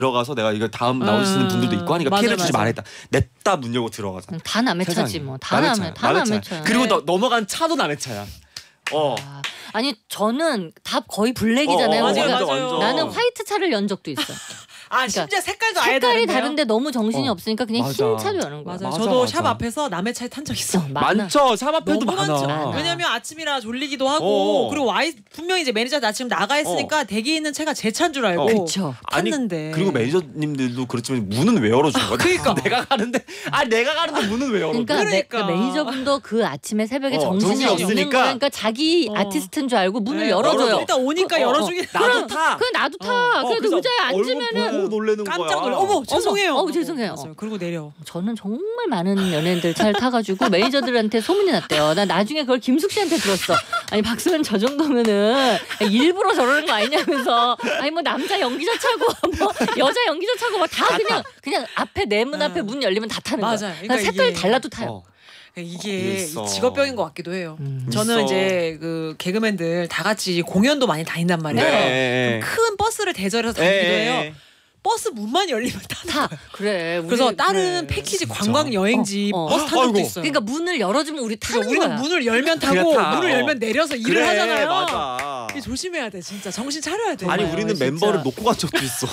들어가서 내가 이거 다음 나오시는 분들도 있고 하니까 피해를 주지 말아야겠다. 냈다 문 열고 들어가자. 다 남의 차지 뭐. 다 남의 차야. 그리고 넘어간 차도 남의 차야. 아니 저는 다 거의 블랙이잖아요. 맞아요. 나는 화이트 차를 연 적도 있어. 심지어 색깔도 아예 색깔이 다른데요? 다른데 너무 정신이 없으니까 그냥 흰 차로 여는 거야. 맞아요. 저도 샵 앞에서 남의 차에 탄 적 있어. 많죠. 샵 앞에도 너무 많아. 많죠. 왜냐면 아침이라 졸리기도 하고 그리고 분명히 이제 매니저한테 아침 나가 있으니까 대기에 있는 차가 제 차인 줄 알고 그쵸. 탔는데. 그리고 매니저님들도 그렇지만 문은 왜 열어준 거야? 그러니까 내가 가는데 문은 왜 열어줘? 그러니까 매니저분도 그 아침에 새벽에 정신이 없는 거야. 그러니까 자기 아티스트인 줄 알고 문을 열어줘요. 일단 오니까 열어주긴. 나도 타. 그래 나도 타. 그래도 의자에 앉으면은 놀래는 거야. 깜짝 놀래. 어머 죄송해요. 죄송해요. 그리고 내려. 저는 정말 많은 연예인들 차를 타가지고 매니저들한테 소문이 났대요. 나 나중에 그걸 김숙 씨한테 들었어. 아니 박수현 저 정도면은 일부러 저러는 거 아니냐면서. 아니 뭐 남자 연기자 차고 뭐 여자 연기자 차고 막 다 그냥 앞에 내 문 앞에 문 열리면 다 타는 거야. 맞아요. 그러니까 색깔이 달라도 타요. 이게 직업병인 것 같기도 해요. 저는 이제 그 개그맨들 다 같이 공연도 많이 다닌단 말이에요. 네. 큰 버스를 대절해서 다니기도 해요. 버스 문만 열리면 타. 그래. 그래서 다른 패키지 관광 여행지 버스 탄 적도 있어요. 그러니까 문을 열어주면 우리 타는 우리는 거야. 문을 열면 타고 문을 열면 내려서 일을 하잖아요. 맞아. 조심해야 돼 진짜. 정신 차려야 돼. 아니 우리는 진짜. 멤버를 놓고 간 적도 있어.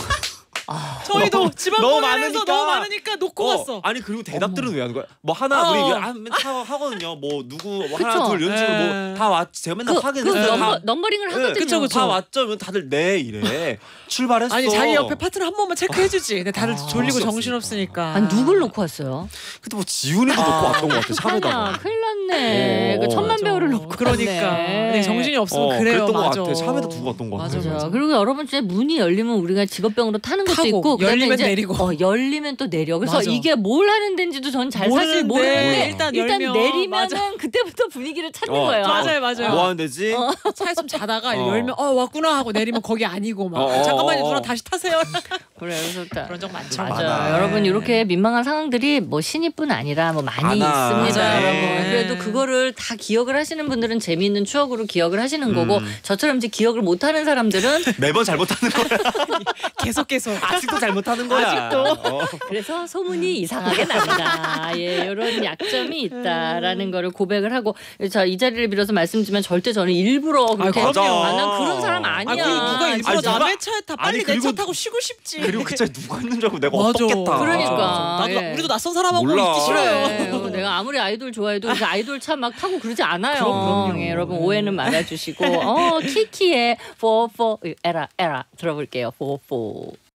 저희도 지방 너무 공연에서 너무 많으니까 놓고 갔어. 아니 그리고 대답들은 왜 하는 거야? 뭐 하나 우리 하거든요. 뭐 누구 뭐 하나 둘 이런 식으로 뭐 다 왔지. 제가 맨날 확인했어요. 넘버링을 하거든요. 그쵸. 다 왔죠. 그러면 다들 네 이래. 출발했어. 아니 자기 옆에 파트너 한 번만 체크해주지. 근데 다들 졸리고 정신 없으니까. 아니 누굴 놓고 왔어요? 그때 뭐 지훈이도 놓고 왔던 것 같아. 샵에다가. 큰일 났네. 그 천만 배우를 놓고 그러니까. 왔네. 정신이 없으면 그래요. 그랬던 맞아. 것 같아. 샵에다 두고 왔던 것 같아. 맞아. 그리고 여러분 중에 문이 열리면 우리가 직업병으로 타는 것도 있고 열리면 이제 내리고 열리면 또 내려. 그래서 맞아. 이게 뭘 하는 데인지도 전 잘 사실 모르는데 일단 내리면은 그때부터 분위기를 찾는 거예요. 맞아요. 뭐 하는 데지? 차에 좀 자다가 열면 왔구나 하고 내리면 거기 아니고 막 잠깐만요 누나 다시 타세요. 그래 그래서 그런 적 많죠. 맞아. 여러분 이렇게 민망한 상황들이 뭐 신입뿐 아니라 뭐 많이 있습니다. 여러분. 그래도 그거를 다 기억을 하시는 분들은 재미있는 추억으로 기억을 하시는 거고 저처럼 이제 기억을 못하는 사람들은 매번 잘못하는 거야. 계속 아직도 잘못하는 거야. 아직도. 그래서 소문이 이상하게 난다. 이런 약점이 있다라는 거를 고백을 하고 자, 이 자리를 빌어서 말씀드리면 절대 저는 일부러 그렇게 난 그런 사람 아니야. 누가 일부러 남의 차에 타 빨리 내 차 타고 쉬고 싶지. 그리고 그 차에 누가 있는 줄 알고 내가 어떻겠다. 그러니까. 우리도 낯선 사람하고 몰라. 있기 싫어요. 그래. 내가 아무리 아이돌 좋아해도 아이돌 차 막 타고 그러지 않아요. 그럼요. 여러분 오해는 말아주시고 키키의 44 에라 들어볼게요. 44